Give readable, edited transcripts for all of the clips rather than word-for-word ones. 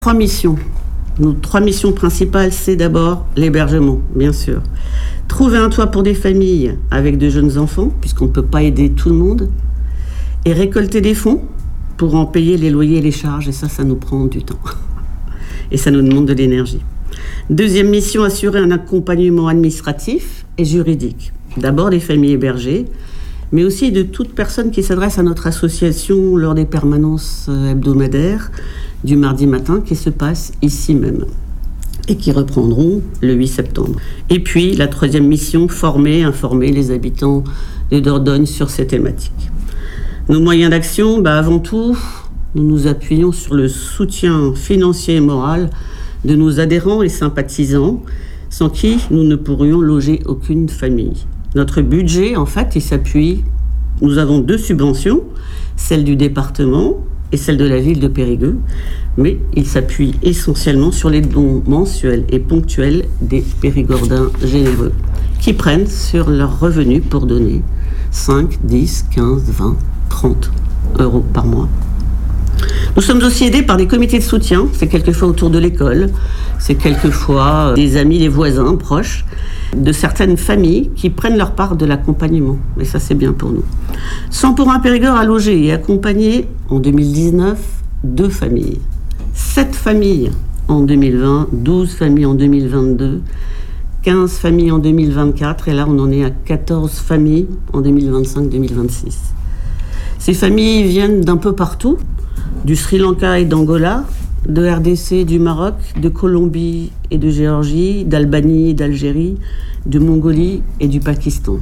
Trois missions. Nos trois missions principales, c'est d'abord l'hébergement, bien sûr. Trouver un toit pour des familles avec de jeunes enfants, puisqu'on ne peut pas aider tout le monde. Et récolter des fonds pour en payer les loyers et les charges. Et ça nous prend du temps. Et ça nous demande de l'énergie. Deuxième mission, assurer un accompagnement administratif et juridique. D'abord des familles hébergées, mais aussi de toute personne qui s'adresse à notre association lors des permanences hebdomadaires du mardi matin qui se passent ici même et qui reprendront le 8 septembre. Et puis la troisième mission, informer les habitants de Dordogne sur ces thématiques. Nos moyens d'action, avant tout, nous nous appuyons sur le soutien financier et moral de nos adhérents et sympathisants, sans qui nous ne pourrions loger aucune famille. Notre budget, en fait, il s'appuie. Nous avons deux subventions, celle du département et celle de la ville de Périgueux, mais il s'appuie essentiellement sur les dons mensuels et ponctuels des périgordins généreux, qui prennent sur leurs revenus pour donner 5, 10, 15, 20, 30 euros par mois. Nous sommes aussi aidés par des comités de soutien, c'est quelquefois autour de l'école, c'est quelquefois des amis, des voisins proches, de certaines familles qui prennent leur part de l'accompagnement. Et ça, c'est bien pour nous. 100 pour 1 Périgord a logé et accompagné en 2019 2 familles. 7 familles en 2020, 12 familles en 2022, 15 familles en 2024 et là, on en est à 14 familles en 2025-2026. Ces familles viennent d'un peu partout, du Sri Lanka et d'Angola, de RDC, du Maroc, de Colombie et de Géorgie, d'Albanie et d'Algérie, de Mongolie et du Pakistan.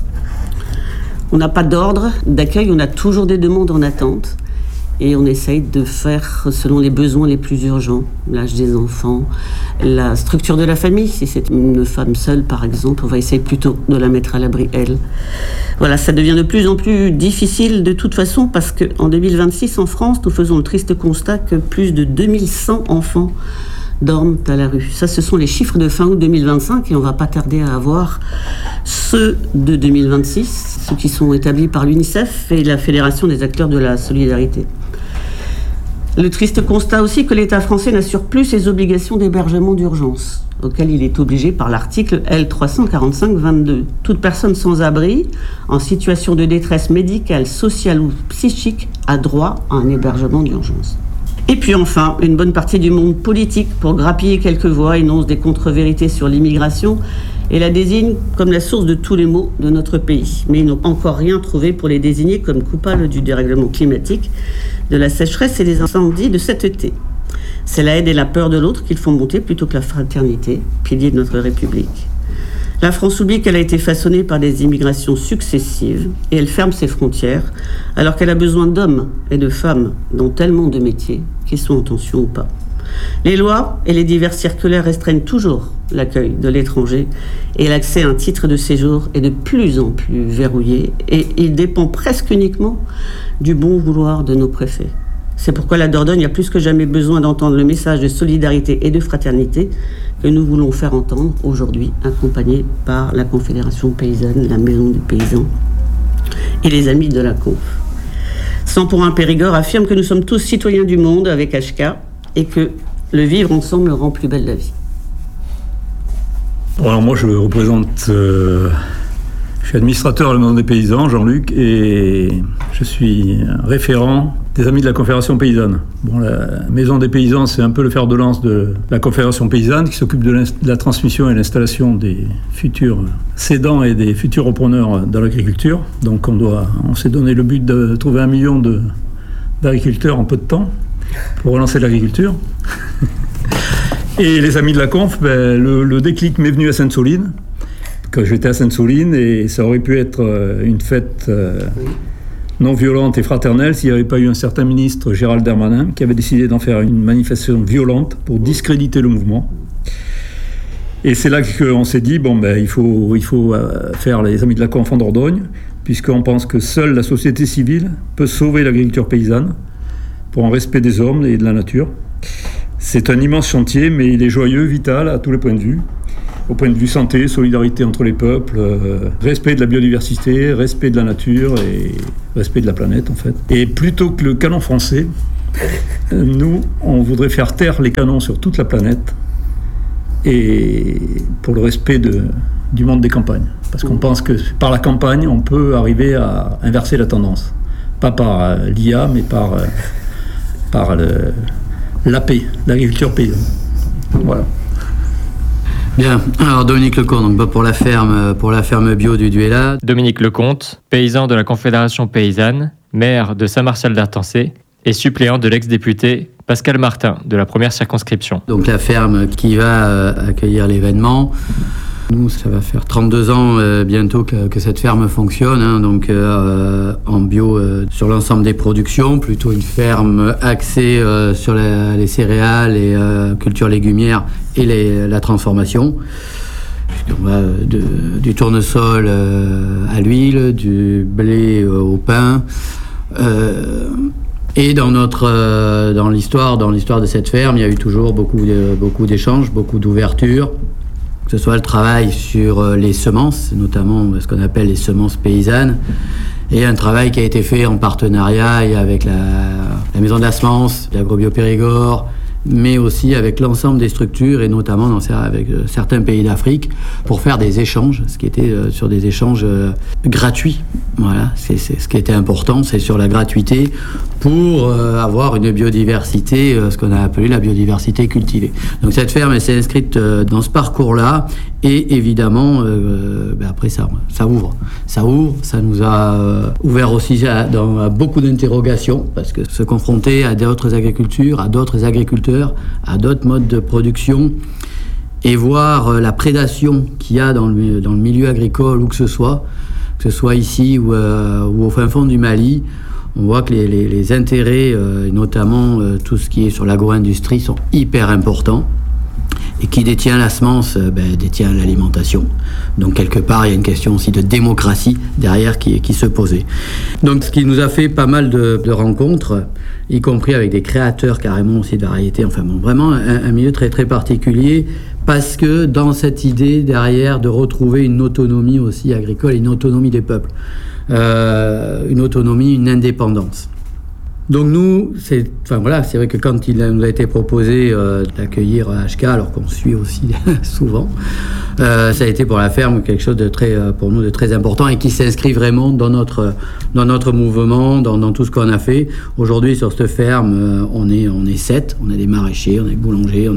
On n'a pas d'ordre d'accueil, on a toujours des demandes en attente et on essaye de faire selon les besoins les plus urgents, l'âge des enfants, la structure de la famille. Si c'est une femme seule, par exemple, on va essayer plutôt de la mettre à l'abri, elle. Voilà, ça devient de plus en plus difficile de toute façon parce qu'en 2026, en France, nous faisons le triste constat que plus de 2100 enfants dorment à la rue. Ça, ce sont les chiffres de fin août 2025 et on ne va pas tarder à avoir ceux de 2026, ceux qui sont établis par l'UNICEF et la Fédération des acteurs de la solidarité. Le triste constat aussi que l'État français n'assure plus ses obligations d'hébergement d'urgence, auxquelles il est obligé par l'article L345-22. Toute personne sans abri, en situation de détresse médicale, sociale ou psychique, a droit à un hébergement d'urgence. Et puis enfin, une bonne partie du monde politique, pour grappiller quelques voix, énonce des contre-vérités sur l'immigration et la désigne comme la source de tous les maux de notre pays. Mais ils n'ont encore rien trouvé pour les désigner comme coupables du dérèglement climatique, de la sécheresse et des incendies de cet été. C'est la haine et la peur de l'autre qu'ils font monter plutôt que la fraternité, pilier de notre République. La France oublie qu'elle a été façonnée par des immigrations successives et elle ferme ses frontières alors qu'elle a besoin d'hommes et de femmes dans tellement de métiers, qu'ils soient en tension ou pas. Les lois et les divers circulaires restreignent toujours l'accueil de l'étranger et l'accès à un titre de séjour est de plus en plus verrouillé et il dépend presque uniquement du bon vouloir de nos préfets. C'est pourquoi la Dordogne a plus que jamais besoin d'entendre le message de solidarité et de fraternité que nous voulons faire entendre aujourd'hui, accompagnés par la Confédération paysanne, la Maison du Paysan et les Amis de la Conf. 100 pour 1 Périgord affirme que nous sommes tous citoyens du monde avec HK et que le vivre ensemble rend plus belle la vie. Bon, alors moi je représente, je suis administrateur à la Maison des Paysans, Jean-Luc, et je suis référent des Amis de la Confédération paysanne. Bon, la Maison des Paysans, c'est un peu le fer de lance de la Confédération paysanne qui s'occupe de la transmission et l'installation des futurs cédants et des futurs repreneurs dans l'agriculture. Donc on s'est donné le but de trouver 1 million d'agriculteurs en peu de temps pour relancer l'agriculture. Et les Amis de la Conf, le déclic m'est venu à Sainte-Soline, quand j'étais à Sainte-Soline, et ça aurait pu être une fête non violente et fraternelle s'il n'y avait pas eu un certain ministre, Gérald Darmanin, qui avait décidé d'en faire une manifestation violente pour discréditer le mouvement. Et c'est là qu'on s'est dit, il faut faire les Amis de la Conf en Dordogne, puisqu'on pense que seule la société civile peut sauver l'agriculture paysanne pour un respect des hommes et de la nature. C'est un immense chantier, mais il est joyeux, vital à tous les points de vue. Au point de vue santé, solidarité entre les peuples, respect de la biodiversité, respect de la nature et respect de la planète en fait. Et plutôt que le canon français, Nous, on voudrait faire taire les canons sur toute la planète et pour le respect du monde des campagnes. Parce qu'on pense que par la campagne, on peut arriver à inverser la tendance. Pas par l'IA, mais par l'AP, l'agriculture paysanne. Voilà. Bien, alors Dominique Lecomte, donc pour la ferme bio du Duéla. Dominique Lecomte, paysan de la Confédération paysanne, maire de Saint-Martial-d'Artancé et suppléant de l'ex-député Pascal Martin de la première circonscription. Donc la ferme qui va accueillir l'événement. Nous, ça va faire 32 ans bientôt que cette ferme fonctionne, hein, donc en bio sur l'ensemble des productions, plutôt une ferme axée sur les céréales et cultures légumières et la transformation. On va du tournesol à l'huile, du blé au pain. Et dans l'histoire de cette ferme, il y a eu toujours beaucoup d'échanges, beaucoup d'ouverture. Que ce soit le travail sur les semences, notamment ce qu'on appelle les semences paysannes, et un travail qui a été fait en partenariat avec la Maison de la Semence, l'Agrobio Périgord, mais aussi avec l'ensemble des structures, et notamment avec certains pays d'Afrique, pour faire des échanges, ce qui était sur des échanges gratuits. Voilà, c'est ce qui était important, c'est sur la gratuité, pour avoir une biodiversité, ce qu'on a appelé la biodiversité cultivée. Donc cette ferme, elle s'est inscrite dans ce parcours-là, et évidemment, après ça ouvre. Ça nous a ouvert aussi à beaucoup d'interrogations, parce que se confronter à d'autres agricultures, à d'autres agriculteurs, à d'autres modes de production, et voir la prédation qu'il y a dans le milieu agricole, où que ce soit ici ou au fin fond du Mali, on voit que les intérêts, notamment tout ce qui est sur l'agro-industrie, sont hyper importants. Et qui détient la semence, détient l'alimentation. Donc quelque part, il y a une question aussi de démocratie derrière qui se posait. Donc ce qui nous a fait pas mal de rencontres, y compris avec des créateurs carrément aussi de variétés. Enfin bon, vraiment un milieu très très particulier, parce que dans cette idée derrière de retrouver une autonomie aussi agricole, une autonomie des peuples, une autonomie, une indépendance. Donc nous, c'est vrai que quand il nous a été proposé d'accueillir HK, alors qu'on suit aussi souvent, ça a été pour la ferme quelque chose pour nous de très important, et qui s'inscrit vraiment dans notre mouvement, dans tout ce qu'on a fait. Aujourd'hui, sur cette ferme, on est 7, on a des maraîchers, on a des boulangers,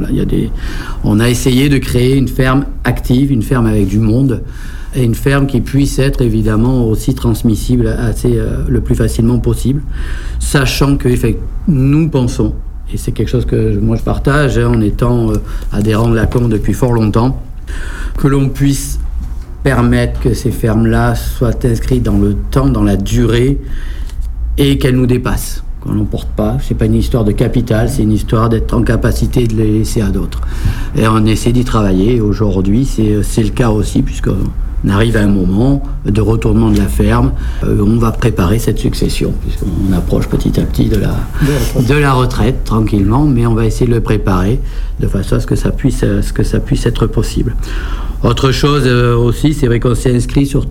on a essayé de créer une ferme active, une ferme avec du monde, et une ferme qui puisse être évidemment aussi transmissible le plus facilement possible, sachant que nous pensons, et c'est quelque chose que moi je partage en étant adhérent de la COM depuis fort longtemps, que l'on puisse permettre que ces fermes-là soient inscrites dans le temps, dans la durée, et qu'elles nous dépassent. Qu'on n'emporte pas, c'est pas une histoire de capital, c'est une histoire d'être en capacité de les laisser à d'autres. Et on essaie d'y travailler, et aujourd'hui c'est le cas aussi, puisqu'on arrive à un moment de retournement de la ferme, on va préparer cette succession, puisqu'on approche petit à petit de la retraite, tranquillement, mais on va essayer de le préparer de façon à ce que ça puisse être possible. Autre chose aussi, c'est vrai qu'on s'est inscrit sur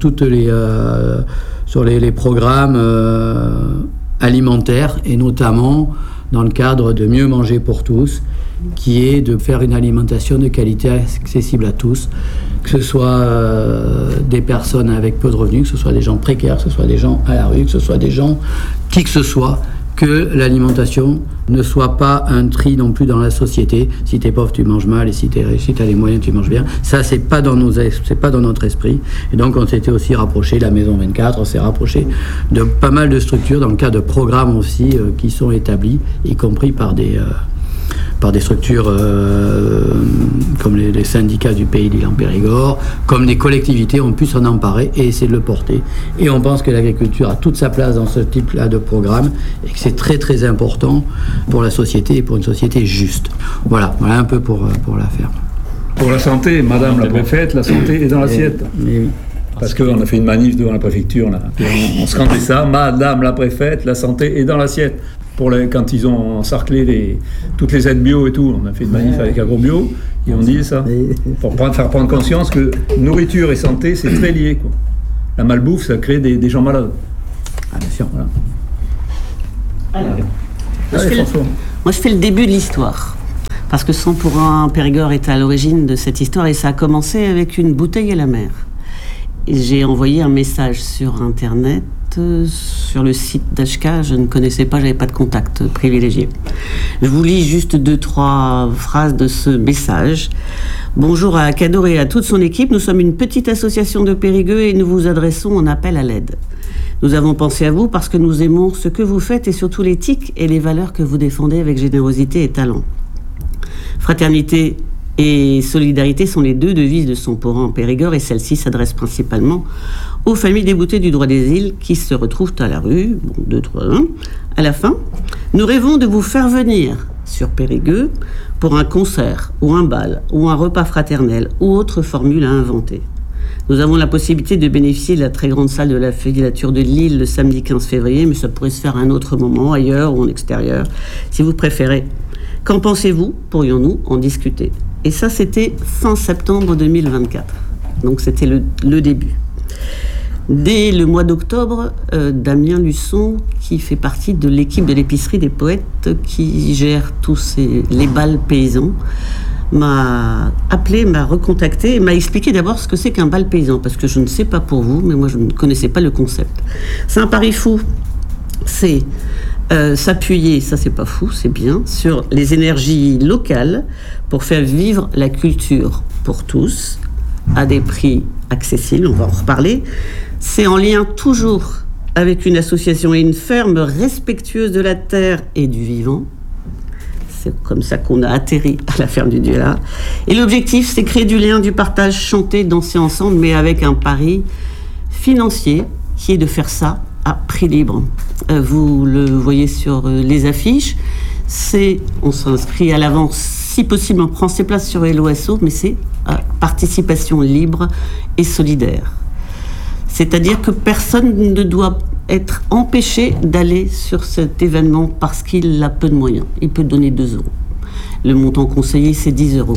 les programmes alimentaire, et notamment dans le cadre de Mieux manger pour tous, qui est de faire une alimentation de qualité accessible à tous, que ce soit des personnes avec peu de revenus, que ce soit des gens précaires, que ce soit des gens à la rue, que ce soit des gens qui que ce soit, que l'alimentation ne soit pas un tri non plus dans la société. Si t'es pauvre, tu manges mal, et si t'es riche, si t'as les moyens, tu manges bien. Ça, c'est pas dans notre esprit. Et donc, on s'était aussi rapproché de la Maison 24, on s'est rapproché de pas mal de structures dans le cadre de programmes aussi qui sont établis, y compris par des structures comme les syndicats du Pays d'Île en Périgord, comme les collectivités ont pu s'en emparer et essayer de le porter. Et on pense que l'agriculture a toute sa place dans ce type-là de programme, et que c'est très très important pour la société, et pour une société juste. Voilà un peu pour la ferme. Pour la santé, Madame la préfète, la santé est dans l'assiette. Oui. Parce qu'on a fait une manif devant la préfecture, là. On scandait ça, Madame la préfète, la santé est dans l'assiette. Quand ils ont encerclé toutes les aides bio et tout, on a fait une manif avec AgroBio, ils ont dit ça. Pour faire prendre conscience que nourriture et santé, c'est très lié, quoi. La malbouffe, ça crée des gens malades. Ah, bien sûr. Voilà. Alors, Moi, je fais le début de l'histoire. Parce que 100 pour 1 Périgord est à l'origine de cette histoire et ça a commencé avec une bouteille à la mer. Et j'ai envoyé un message sur Internet, sur le site d'HK. Je ne connaissais pas, j'avais pas de contact privilégié. Je vous lis juste 2-3 phrases de ce message. Bonjour à Cador et à toute son équipe. Nous sommes une petite association de Périgueux et nous vous adressons en appel à l'aide. Nous avons pensé à vous parce que nous aimons ce que vous faites et surtout l'éthique et les valeurs que vous défendez avec générosité et talent. Fraternité et solidarité sont les 2 devises de 100 pour 1 en Périgord et celle-ci s'adresse principalement aux familles déboutées du droit des îles qui se retrouvent à la rue. 2, 3, 1. À la fin, nous rêvons de vous faire venir sur Périgueux pour un concert ou un bal ou un repas fraternel ou autre formule à inventer. Nous avons la possibilité de bénéficier de la très grande salle de la filature de Lille le samedi 15 février, mais ça pourrait se faire à un autre moment, ailleurs ou en extérieur, si vous préférez. Qu'en pensez-vous ? Pourrions-nous en discuter ? Et ça, c'était fin septembre 2024. Donc, c'était le début. Dès le mois d'octobre, Damien Luçon, qui fait partie de l'équipe de l'épicerie des poètes, qui gère tous les bals paysans, m'a appelé, m'a recontacté et m'a expliqué d'abord ce que c'est qu'un bal paysan, parce que je ne sais pas pour vous, mais moi je ne connaissais pas le concept. C'est un pari fou, c'est s'appuyer, ça c'est pas fou, c'est bien, sur les énergies locales pour faire vivre la culture pour tous, à des prix accessibles, on va en reparler. C'est en lien toujours avec une association et une ferme respectueuse de la terre et du vivant. C'est comme ça qu'on a atterri à la ferme du Duela. Et l'objectif, c'est créer du lien, du partage, chanter, danser ensemble, mais avec un pari financier qui est de faire ça à prix libre. Vous le voyez sur les affiches. On s'inscrit à l'avance, si possible, on prend ses places sur LOSO, mais c'est participation libre et solidaire. C'est-à-dire que personne ne doit être empêché d'aller sur cet événement parce qu'il a peu de moyens. Il peut donner 2 euros. Le montant conseillé, c'est 10 euros.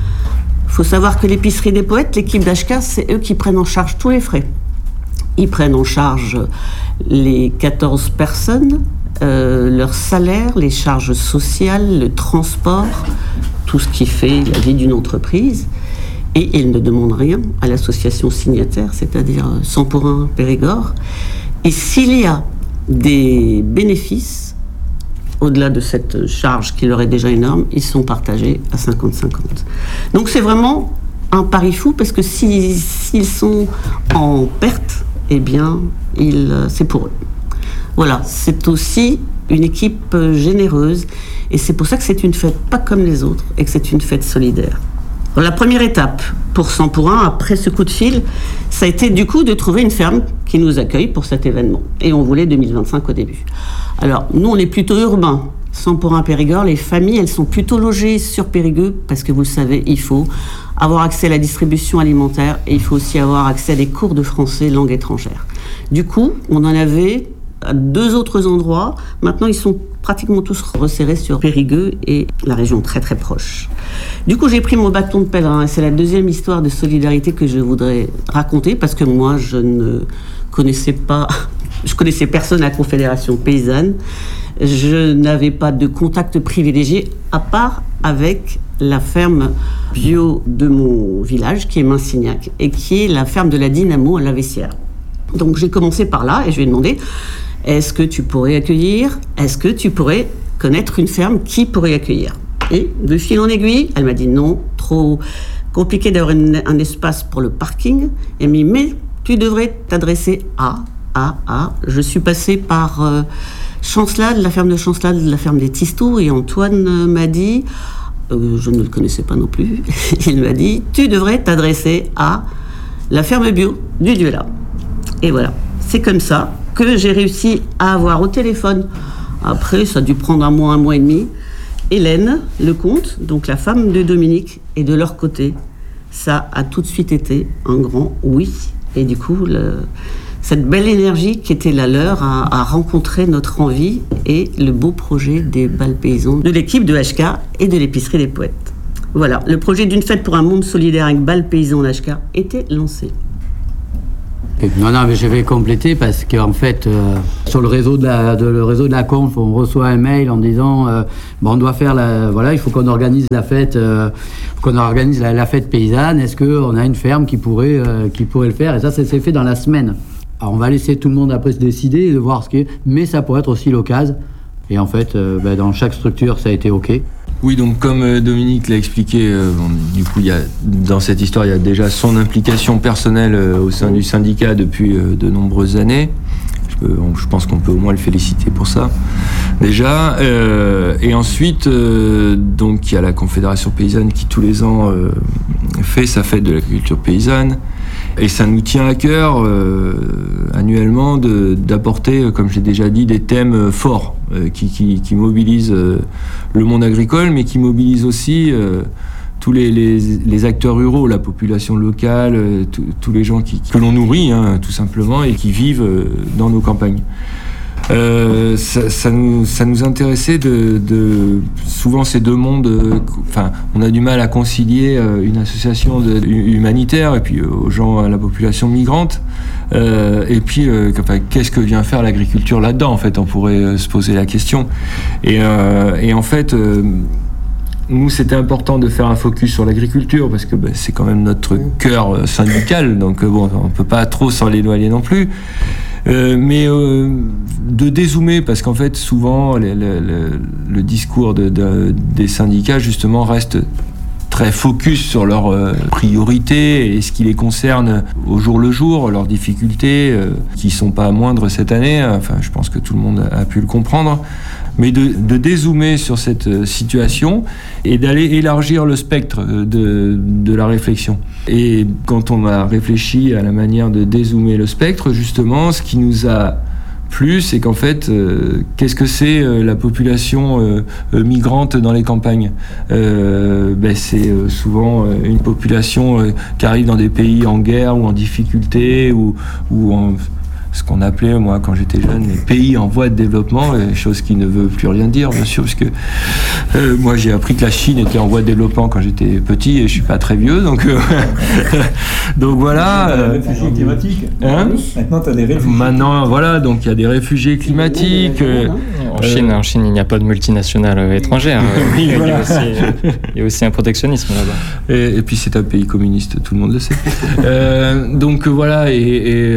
Il faut savoir que l'épicerie des poètes, l'équipe d'HK, c'est eux qui prennent en charge tous les frais. Ils prennent en charge les 14 personnes, leur salaire, les charges sociales, le transport, tout ce qui fait la vie d'une entreprise. Et ils ne demandent rien à l'association signataire, c'est-à-dire 100 pour 1 Périgord. Et s'il y a des bénéfices, au-delà de cette charge qui leur est déjà énorme, ils sont partagés à 50-50. Donc c'est vraiment un pari fou, parce que s'ils sont en perte, eh bien, c'est pour eux. Voilà, c'est aussi une équipe généreuse, et c'est pour ça que c'est une fête pas comme les autres, et que c'est une fête solidaire. La première étape pour 100 pour 1, après ce coup de fil, ça a été du coup de trouver une ferme qui nous accueille pour cet événement. Et on voulait 2025 au début. Alors, nous, on est plutôt urbain. 100 pour 1 Périgord, les familles, elles sont plutôt logées sur Périgueux, parce que vous le savez, il faut avoir accès à la distribution alimentaire et il faut aussi avoir accès à des cours de français langue étrangère. Du coup, on en avait à 2 autres endroits. Maintenant, ils sont pratiquement tous resserrés sur Périgueux et la région très très proche. Du coup, j'ai pris mon bâton de pèlerin et c'est la deuxième histoire de solidarité que je voudrais raconter, parce que moi, je connaissais personne à la Confédération paysanne. Je n'avais pas de contact privilégié à part avec la ferme bio de mon village, qui est Minsignac, et qui est la ferme de la Dynamo à la Vessière. Donc j'ai commencé par là et je lui ai demandé: est-ce que tu pourrais accueillir ? Est-ce que tu pourrais connaître une ferme qui pourrait accueillir ? Et de fil en aiguille, elle m'a dit non, trop compliqué d'avoir un espace pour le parking. Elle m'a dit: mais tu devrais t'adresser à. Je suis passée par Chancelade, la ferme de Chancelade, la ferme des Tistou, et Antoine m'a dit, je ne le connaissais pas non plus, il m'a dit: tu devrais t'adresser à la ferme bio du Duela. Et voilà, c'est comme ça que j'ai réussi à avoir au téléphone, après ça a dû prendre un mois et demi, Hélène Lecomte, donc la femme de Dominique, et de leur côté, ça a tout de suite été un grand oui. Et du coup, cette belle énergie qui était la leur a rencontré notre envie et le beau projet des bals paysans de l'équipe de HK et de l'épicerie des poètes. Voilà, le projet d'une fête pour un monde solidaire avec bals paysans HK était lancé. Non, mais je vais compléter parce qu'en fait, sur le réseau de la conf, on reçoit un mail en disant on doit faire il faut qu'on organise la fête, la fête paysanne. Est-ce qu'on a une ferme qui pourrait le faire? Et ça c'est fait dans la semaine. Alors on va laisser tout le monde après se décider et de voir ce qui est, mais ça pourrait être aussi l'occasion. Et en fait, dans chaque structure, ça a été OK. Oui, donc comme Dominique l'a expliqué, du coup, dans cette histoire, il y a déjà son implication personnelle au sein du syndicat depuis de nombreuses années. Je pense qu'on peut au moins le féliciter pour ça, déjà. Et ensuite, donc, il y a la Confédération paysanne qui, tous les ans, fait sa fête de l'agriculture paysanne. Et ça nous tient à cœur, annuellement, d'apporter, comme j'ai déjà dit, des thèmes forts qui mobilisent le monde agricole, mais qui mobilisent aussi tous les acteurs ruraux, la population locale, tous les gens que l'on nourrit, tout simplement, et qui vivent dans nos campagnes. Ça nous intéressait souvent ces deux mondes. On a du mal à concilier une association humanitaire et puis aux gens, à la population migrante. Et puis, qu'est-ce que vient faire l'agriculture là-dedans? En fait, on pourrait se poser la question. Et en fait. Nous, c'était important de faire un focus sur l'agriculture parce que c'est quand même notre cœur syndical, donc on peut pas trop s'en éloigner non plus. Mais de dézoomer, parce qu'en fait, souvent, le discours des syndicats, justement, reste très focus sur leurs priorités et ce qui les concerne au jour le jour, leurs difficultés, qui sont pas moindres cette année. Enfin, je pense que tout le monde a pu le comprendre. Mais de dézoomer sur cette situation et d'aller élargir le spectre de la réflexion. Et quand on a réfléchi à la manière de dézoomer le spectre, justement, ce qui nous a plu, c'est qu'en fait, qu'est-ce que c'est la population migrante dans les campagnes? C'est souvent une population qui arrive dans des pays en guerre ou en difficulté ou en... ce qu'on appelait, moi, quand j'étais jeune, les pays en voie de développement, chose qui ne veut plus rien dire, bien sûr, parce que moi, j'ai appris que la Chine était en voie de développement quand j'étais petit, et je suis pas très vieux, donc voilà. Réfugiés climatiques. Maintenant, tu as des réfugiés. Maintenant, voilà, donc il y a des réfugiés climatiques. En Chine, il n'y a pas de multinationales étrangères. Il y a aussi un protectionnisme là-bas. Et puis, c'est un pays communiste, tout le monde le sait. Donc voilà, et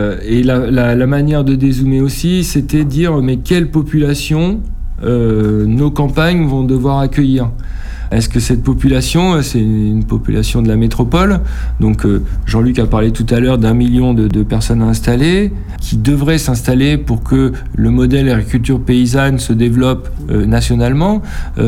la manière de dézoomer aussi, c'était de dire mais quelle population nos campagnes vont devoir accueillir. Est-ce que cette population, c'est une population de la métropole? Donc Jean-Luc a parlé tout à l'heure d'1 million de personnes installées, qui devraient s'installer pour que le modèle agriculture paysanne se développe nationalement.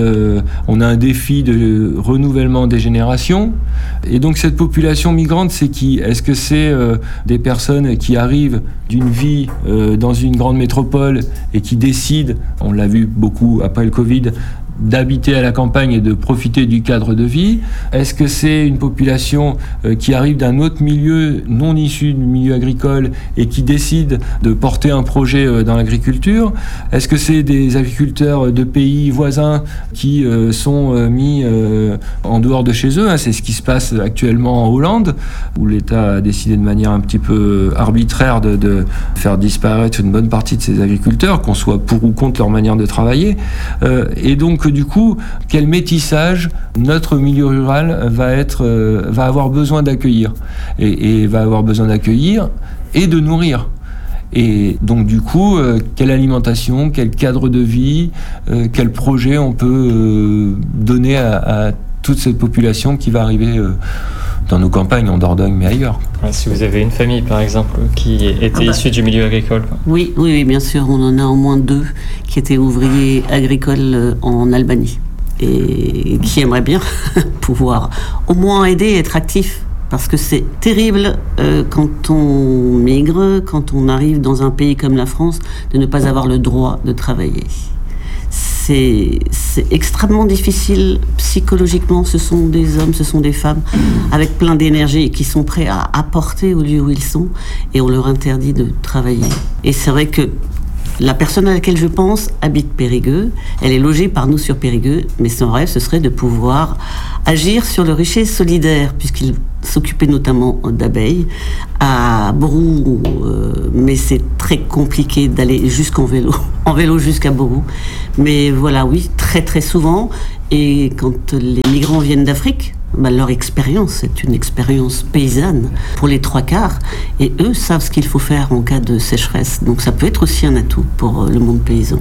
On a un défi de renouvellement des générations. Et donc cette population migrante, c'est qui? Est-ce que c'est des personnes qui arrivent d'une vie dans une grande métropole et qui décident, on l'a vu beaucoup après le Covid, d'habiter à la campagne et de profiter du cadre de vie? Est-ce que c'est une population qui arrive d'un autre milieu non issu du milieu agricole et qui décide de porter un projet dans l'agriculture? Est-ce que c'est des agriculteurs de pays voisins qui sont mis en dehors de chez eux? C'est ce qui se passe actuellement en Hollande, où l'État a décidé de manière un petit peu arbitraire de faire disparaître une bonne partie de ces agriculteurs, qu'on soit pour ou contre leur manière de travailler. Et donc, du coup, quel métissage notre milieu rural va avoir besoin d'accueillir et va avoir besoin d'accueillir et de nourrir. Et donc du coup, quelle alimentation, quel cadre de vie, quel projet on peut donner à toute cette population qui va arriver dans nos campagnes, en Dordogne, mais ailleurs. Si vous avez une famille, par exemple, qui était issue du milieu agricole. Oui, bien sûr. On en a au moins 2 qui étaient ouvriers agricoles en Albanie et qui aimeraient bien pouvoir au moins aider et être actifs. Parce que c'est terrible quand on migre, quand on arrive dans un pays comme la France, de ne pas avoir le droit de travailler. C'est extrêmement difficile psychologiquement. Ce sont des hommes, ce sont des femmes avec plein d'énergie qui sont prêts à apporter au lieu où ils sont et on leur interdit de travailler. Et c'est vrai que La personne à laquelle je pense habite Périgueux. Elle est logée par nous sur Périgueux, mais son rêve, ce serait de pouvoir agir sur le rucher solidaire, puisqu'il s'occupait notamment d'abeilles à Borou, mais c'est très compliqué d'aller jusqu'en vélo, en vélo jusqu'à Borou. Mais voilà, oui, très très souvent. Et quand les migrants viennent d'Afrique, leur expérience, c'est une expérience paysanne pour les 3/4, et eux savent ce qu'il faut faire en cas de sécheresse. Donc ça peut être aussi un atout pour le monde paysan.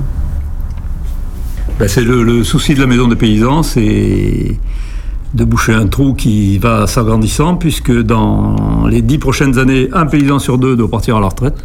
C'est le souci de la maison des paysans, c'est de boucher un trou qui va s'agrandissant, puisque dans les 10 prochaines années, un paysan sur 2 doit partir à la retraite.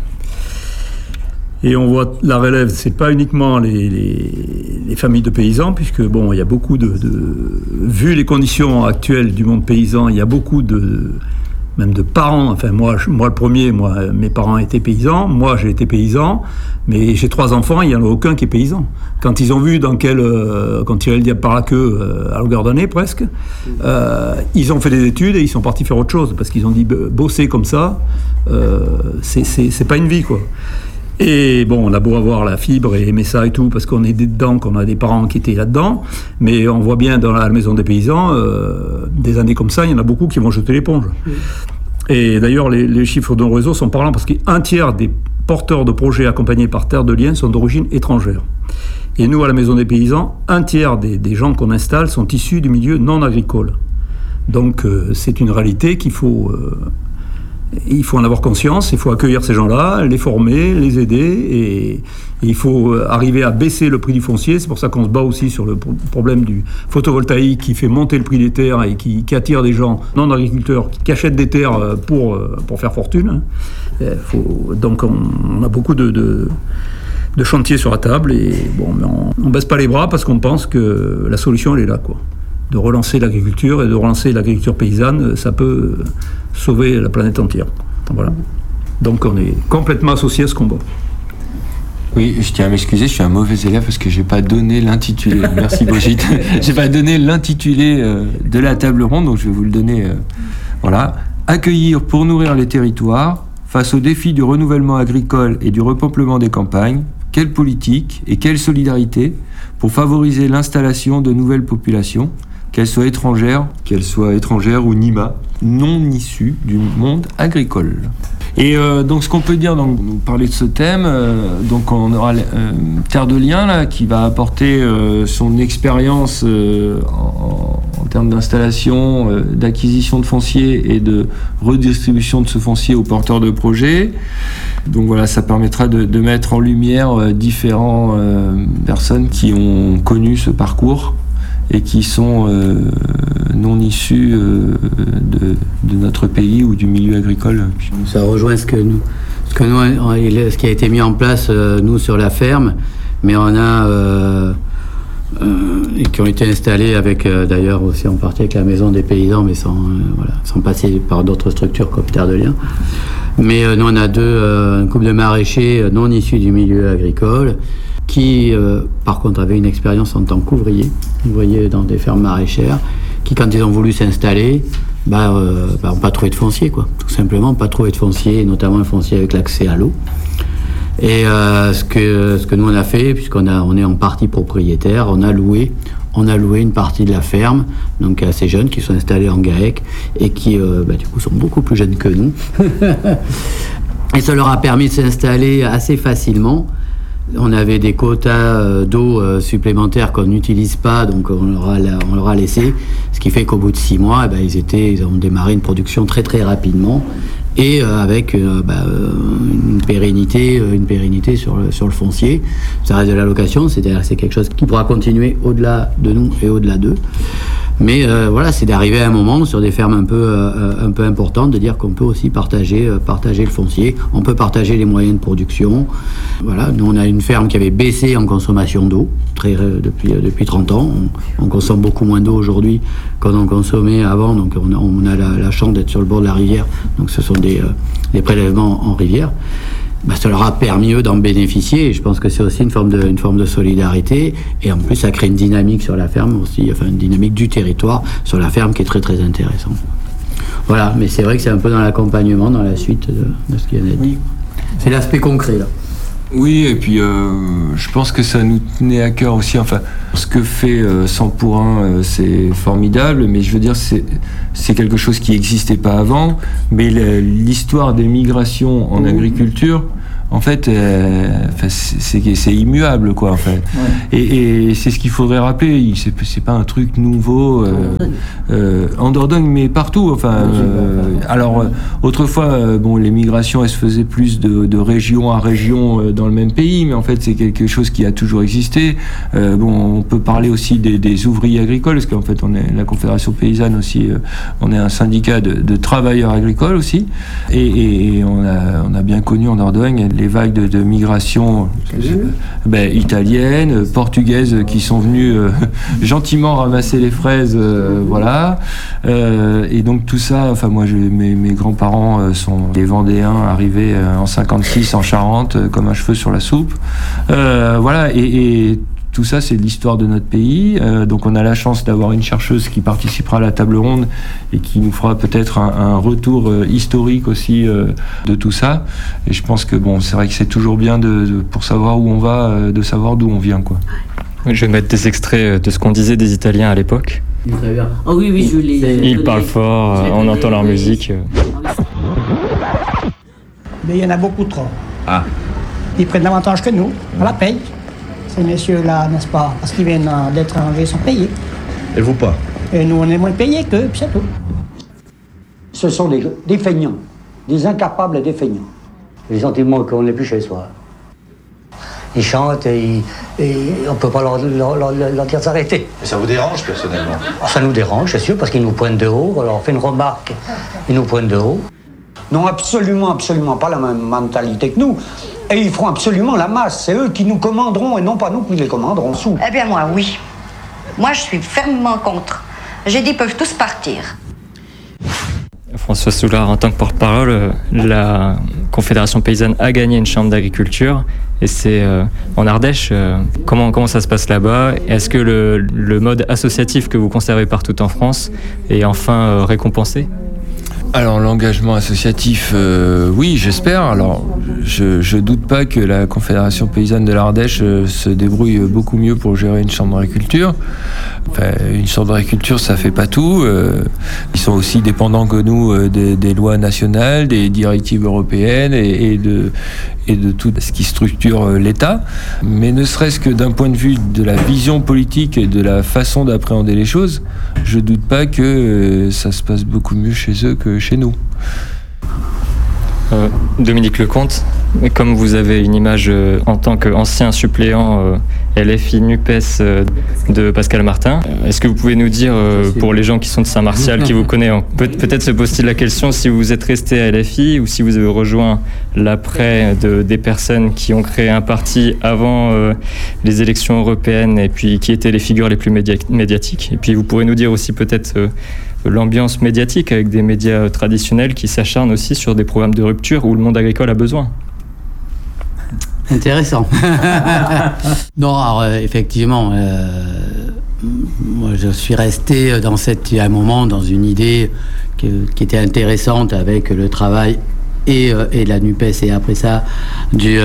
Et on voit la relève, c'est pas uniquement les familles de paysans, puisque bon, il y a beaucoup vu les conditions actuelles du monde paysan, il y a beaucoup même de parents. Enfin, moi le premier, mes parents étaient paysans, moi j'ai été paysan, mais j'ai 3 enfants, il n'y en a aucun qui est paysan. Quand ils ont vu quand tirer le diable par la queue, à longueur d'année presque, ils ont fait des études et ils sont partis faire autre chose, parce qu'ils ont dit bosser comme ça, c'est pas une vie, quoi. Et bon, on a beau avoir la fibre et aimer ça et tout, parce qu'on est dedans, qu'on a des parents qui étaient là-dedans, mais on voit bien dans la maison des paysans, des années comme ça, il y en a beaucoup qui vont jeter l'éponge. Oui. Et d'ailleurs, les chiffres de nos réseaux sont parlants, parce qu'un tiers des porteurs de projets accompagnés par Terre de Liens sont d'origine étrangère. Et nous, à la maison des paysans, un tiers des gens qu'on installe sont issus du milieu non agricole. Donc c'est une réalité qu'il faut... il faut en avoir conscience, il faut accueillir ces gens-là, les former, les aider, et il faut arriver à baisser le prix du foncier. C'est pour ça qu'on se bat aussi sur le problème du photovoltaïque qui fait monter le prix des terres et qui attire des gens non agriculteurs qui achètent des terres pour faire fortune. Donc on a beaucoup de chantiers sur la table, et bon, on baisse pas les bras, parce qu'on pense que la solution elle est là, quoi. De relancer l'agriculture, et de relancer l'agriculture paysanne, ça peut sauver la planète entière. Voilà. Donc on est complètement associé à ce combat. Oui, je tiens à m'excuser, je suis un mauvais élève parce que j'ai pas donné l'intitulé. Merci Brigitte. J'ai pas donné l'intitulé de la table ronde, donc je vais vous le donner. Voilà. Accueillir pour nourrir les territoires face aux défis du renouvellement agricole et du repeuplement des campagnes. Quelle politique et quelle solidarité pour favoriser l'installation de nouvelles populations, qu'elles soient étrangères ou NIMA, non issues du monde agricole. Et donc ce qu'on peut dire, donc, nous parler de ce thème, donc on aura Terre de Liens là, qui va apporter son expérience en termes d'installation, d'acquisition de foncier et de redistribution de ce foncier aux porteurs de projets. Donc voilà, ça permettra de mettre en lumière différentes personnes qui ont connu ce parcours et qui sont non issus de notre pays ou du milieu agricole. Ça rejoint ce qui a été mis en place nous sur la ferme, mais on a et qui ont été installés avec d'ailleurs aussi en partie avec la maison des paysans, mais sans passer par d'autres structures comme Terre de Liens. Mais nous on a un couple de maraîchers non issus du milieu agricole, qui par contre avaient une expérience en tant qu'ouvriers dans des fermes maraîchères, qui quand ils ont voulu s'installer, n'ont pas trouvé de foncier, quoi. Tout simplement pas trouvé de foncier, notamment un foncier avec l'accès à l'eau. Et ce que nous on a fait, on est en partie propriétaire, on a loué une partie de la ferme, donc à ces jeunes qui sont installés en GAEC et qui du coup sont beaucoup plus jeunes que nous. Et ça leur a permis de s'installer assez facilement. On avait des quotas d'eau supplémentaires qu'on n'utilise pas, donc on leur a laissé, ce qui fait qu'au bout de 6 mois, ils ont démarré une production très très rapidement, et avec une pérennité sur le foncier. Ça reste de la location, c'est-à-dire que c'est quelque chose qui pourra continuer au-delà de nous et au-delà d'eux. Mais c'est d'arriver à un moment sur des fermes un peu importantes, de dire qu'on peut aussi partager le foncier, on peut partager les moyens de production. Voilà, nous on a une ferme qui avait baissé en consommation d'eau depuis 30 ans. On consomme beaucoup moins d'eau aujourd'hui qu'on en consommait avant, donc on a la chance d'être sur le bord de la rivière, donc ce sont des prélèvements en rivière. Ça leur a permis eux d'en bénéficier, et je pense que c'est aussi une forme de solidarité, et en plus ça crée une dynamique sur la ferme aussi, enfin une dynamique du territoire sur la ferme qui est très très intéressante. Voilà, mais c'est vrai que c'est un peu dans l'accompagnement, dans la suite de ce qu'il y a à dire. C'est l'aspect concret là. Oui, et puis je pense que ça nous tenait à cœur aussi. Enfin, ce que fait 100 pour 1, c'est formidable, mais je veux dire, c'est quelque chose qui n'existait pas avant. Mais l'histoire des migrations en agriculture, en fait, c'est immuable, quoi, en fait. Ouais. Et c'est ce qu'il faudrait rappeler. C'est pas un truc nouveau en Dordogne, mais partout. Enfin, alors autrefois, les migrations, elles se faisaient plus de région à région dans le même pays, mais en fait, c'est quelque chose qui a toujours existé. On peut parler aussi des ouvriers agricoles, parce qu'en fait, on est la Confédération paysanne aussi. On est un syndicat de travailleurs agricoles aussi, et on a bien connu en Dordogne les vagues de migration italiennes, portugaises qui sont venues gentiment ramasser les fraises, voilà. Et donc tout ça, enfin moi mes grands-parents sont des Vendéens arrivés en 56 en Charente comme un cheveu sur la soupe. Voilà, et tout ça, c'est l'histoire de notre pays. Donc on a la chance d'avoir une chercheuse qui participera à la table ronde et qui nous fera peut-être un retour historique aussi de tout ça. Et je pense que c'est vrai que c'est toujours bien pour savoir où on va, de savoir d'où on vient, quoi. Je vais mettre des extraits de ce qu'on disait des Italiens à l'époque. Très bien. Oh oui, je l'ai. Ils parlent fort, on entend leur musique. Mais il y en a beaucoup trop. Ah. Ils prennent davantage que nous, on la paye. Ces messieurs-là, n'est-ce pas, parce qu'ils viennent d'étrangers, sont payés. Et vous pas? Et nous, on est moins payés qu'eux, puis c'est tout. Ce sont des feignants, des incapables et des feignants. Les sentiments qu'on n'est plus chez soi. Ils chantent et on ne peut pas leur dire de s'arrêter. Et ça vous dérange personnellement? Ça nous dérange, c'est sûr, parce qu'ils nous pointent de haut. Alors on fait une remarque, ils nous pointent de haut. N'ont absolument pas la même mentalité que nous. Et ils feront absolument la masse. C'est eux qui nous commanderont et non pas nous qui les commanderons sous. Eh bien moi, oui. Moi, je suis fermement contre. J'ai dit, ils peuvent tous partir. François Soulard, en tant que porte-parole, la Confédération paysanne a gagné une chambre d'agriculture. Et c'est en Ardèche. Comment ça se passe là-bas? Est-ce que le mode associatif que vous conservez partout en France est enfin récompensé? Alors l'engagement associatif, oui, j'espère. Alors je doute pas que la Confédération paysanne de l'Ardèche se débrouille beaucoup mieux pour gérer une chambre d'agriculture. Enfin, une chambre d'agriculture, ça fait pas tout. Ils sont aussi dépendants que nous des lois nationales, des directives européennes et de tout ce qui structure l'État. Mais ne serait-ce que d'un point de vue de la vision politique et de la façon d'appréhender les choses, je doute pas que ça se passe beaucoup mieux chez eux que chez nous. Dominique Lecomte, comme vous avez une image en tant qu'ancien suppléant LFI-NUPES de Pascal Martin, est-ce que vous pouvez nous dire, pour les gens qui sont de Saint-Martial, qui vous connaissent, peut-être se pose-t-il la question si vous êtes resté à LFI ou si vous avez rejoint l'après des personnes qui ont créé un parti avant les élections européennes et puis qui étaient les figures les plus médiatiques. Et puis vous pourrez nous dire aussi peut-être l'ambiance médiatique avec des médias traditionnels qui s'acharnent aussi sur des programmes de rupture où le monde agricole a besoin. Intéressant. Non, alors effectivement, moi je suis resté à un moment dans une idée qui était intéressante avec le travail et la NUPES et après ça du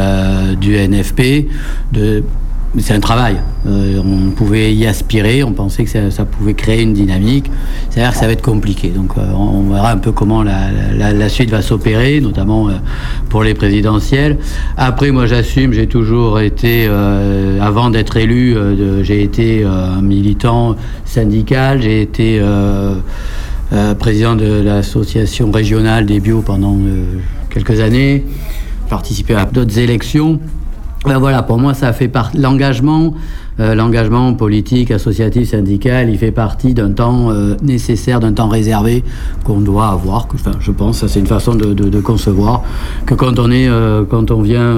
NFP. C'est un travail. On pouvait y aspirer, on pensait que ça pouvait créer une dynamique. C'est-à-dire que ça va être compliqué. Donc on verra un peu comment la suite va s'opérer, notamment pour les présidentielles. Après, moi j'assume, j'ai toujours été, avant d'être élu, j'ai été un militant syndical, j'ai été président de l'association régionale des bio pendant quelques années, participé à d'autres élections. Ben voilà, pour moi, ça fait partie. L'engagement politique, associatif, syndical, il fait partie d'un temps nécessaire, d'un temps réservé qu'on doit avoir. Enfin, je pense, ça c'est une façon de concevoir que quand on vient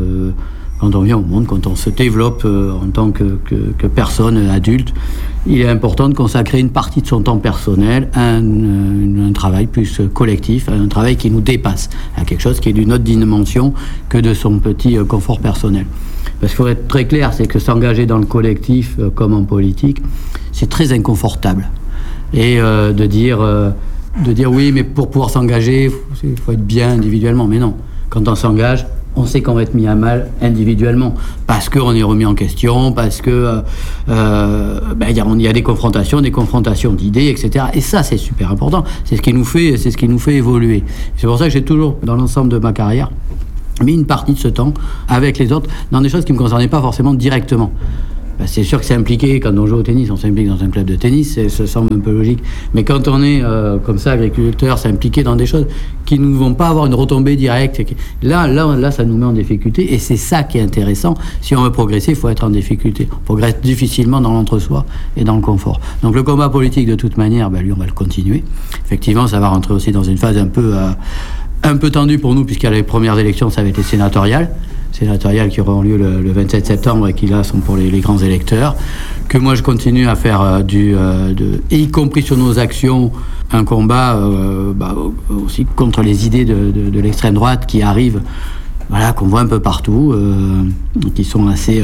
au monde, quand on se développe en tant que personne adulte, il est important de consacrer une partie de son temps personnel à un travail plus collectif, à un travail qui nous dépasse, à quelque chose qui est d'une autre dimension que de son petit confort personnel. Parce qu'il faut être très clair, c'est que s'engager dans le collectif comme en politique, c'est très inconfortable. Et de dire oui, mais pour pouvoir s'engager, il faut être bien individuellement. Mais non, quand on s'engage, on sait qu'on va être mis à mal individuellement, parce qu'on est remis en question, parce que il y a des confrontations d'idées, etc. Et ça, c'est super important. C'est ce qui nous fait évoluer. C'est pour ça que j'ai toujours, dans l'ensemble de ma carrière, mis une partie de ce temps avec les autres dans des choses qui ne me concernaient pas forcément directement. C'est sûr que c'est impliqué, quand on joue au tennis, on s'implique dans un club de tennis, ça semble un peu logique. Mais quand on est comme ça, agriculteur, s'impliquer dans des choses qui ne vont pas avoir une retombée directe, là, ça nous met en difficulté. Et c'est ça qui est intéressant. Si on veut progresser, il faut être en difficulté. On progresse difficilement dans l'entre-soi et dans le confort. Donc le combat politique, de toute manière, lui, on va le continuer. Effectivement, ça va rentrer aussi dans une phase un peu tendue pour nous, puisqu'à les premières élections, ça va être les sénatoriales qui auront lieu le 27 septembre et qui là sont pour les grands électeurs, que moi je continue à faire et y compris sur nos actions, un combat aussi contre les idées de l'extrême droite qui arrivent, qu'on voit un peu partout, qui sont assez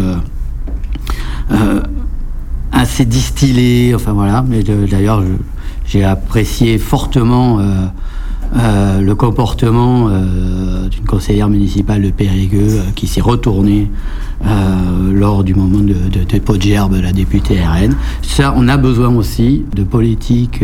distillées, mais d'ailleurs j'ai apprécié fortement le comportement d'une conseillère municipale de Périgueux qui s'est retournée lors du moment de dépôt de gerbe, la députée RN. Ça, on a besoin aussi de politique.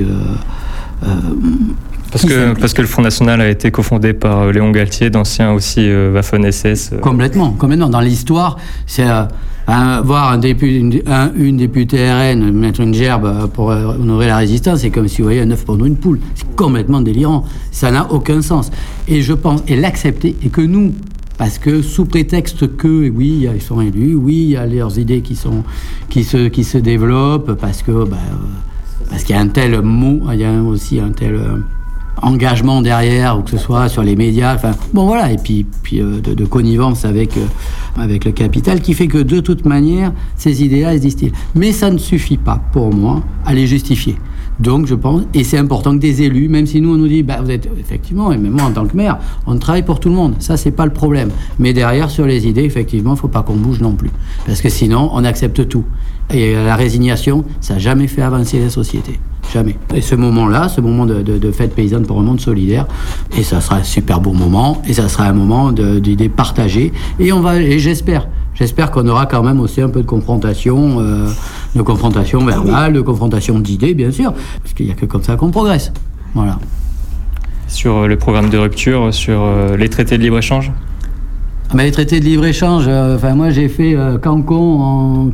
Parce que le Front National a été cofondé par Léon Galtier, d'ancien aussi Waffen-SS. Complètement. Dans l'histoire, c'est voir une députée RN mettre une gerbe pour honorer la résistance, c'est comme si vous voyez un œuf pondre une poule. C'est complètement délirant. Ça n'a aucun sens. Et je pense, et l'accepter, et que nous, parce que sous prétexte que, oui, ils sont élus, oui, il y a leurs idées qui se développent, parce qu'il y a un tel mot, il y a aussi un tel engagement derrière, ou que ce soit sur les médias, et puis de connivence avec le capital, qui fait que de toute manière, ces idées-là, elles se distillent. Mais ça ne suffit pas, pour moi, à les justifier. Donc, je pense, et c'est important que des élus, même si nous, on nous dit, vous êtes, effectivement, et même moi, en tant que maire, on travaille pour tout le monde. Ça, c'est pas le problème. Mais derrière, sur les idées, effectivement, il faut pas qu'on bouge non plus. Parce que sinon, on accepte tout. Et la résignation, ça n'a jamais fait avancer la société. Jamais. Et ce moment-là, ce moment de fête paysanne pour un monde solidaire, et ça sera un super beau moment, et ça sera un moment d'idées partagées, et j'espère qu'on aura quand même aussi un peu de confrontation verbale, de confrontation d'idées, bien sûr, parce qu'il n'y a que comme ça qu'on progresse. Voilà. Sur le programme de rupture, sur les traités de libre-échange ? Les traités de libre-échange, moi j'ai fait Cancun en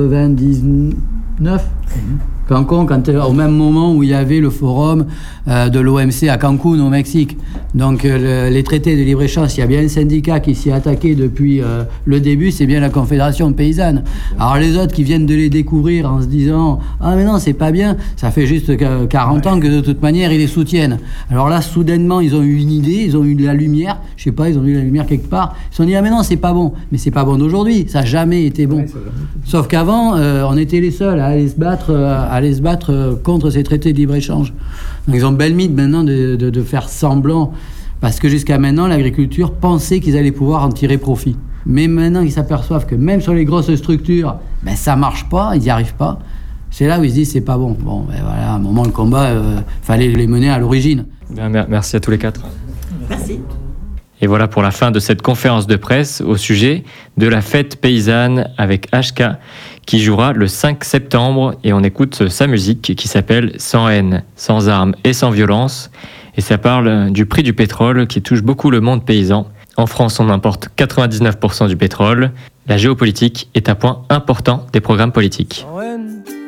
99. Cancun, au même moment où il y avait le forum de l'OMC à Cancun, au Mexique. Donc les traités de libre-échange, il y a bien un syndicat qui s'y est attaqué depuis le début, c'est bien la Confédération paysanne. Alors les autres qui viennent de les découvrir en se disant « Ah mais non, c'est pas bien », ça fait juste 40 ans que de toute manière ils les soutiennent. Alors là, soudainement, ils ont eu une idée, ils ont eu de la lumière, je sais pas, ils ont eu la lumière quelque part, ils se sont dit « Ah mais non, c'est pas bon ». Mais c'est pas bon d'aujourd'hui, ça n'a jamais été bon. Sauf qu'avant, on était les seuls à aller se battre contre ces traités de libre-échange. Donc ils ont belle mythe maintenant de faire semblant, parce que jusqu'à maintenant, l'agriculture pensait qu'ils allaient pouvoir en tirer profit. Mais maintenant, ils s'aperçoivent que même sur les grosses structures, ça marche pas, ils n'y arrivent pas. C'est là où ils se disent c'est pas bon. Bon, voilà, à un moment, le combat, fallait les mener à l'origine. Merci à tous les quatre. Merci. Et voilà pour la fin de cette conférence de presse au sujet de la fête paysanne avec HK qui jouera le 5 septembre et on écoute sa musique qui s'appelle « Sans haine, sans armes et sans violence » et ça parle du prix du pétrole qui touche beaucoup le monde paysan. En France, on importe 99% du pétrole. La géopolitique est un point important des programmes politiques.